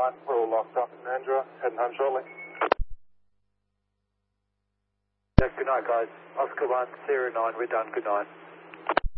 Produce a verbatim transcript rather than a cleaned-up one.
nine, we're all locked up in Mandurah, heading home shortly. Yeah, good night, guys. Oscar one, zero nine, we're done, good night.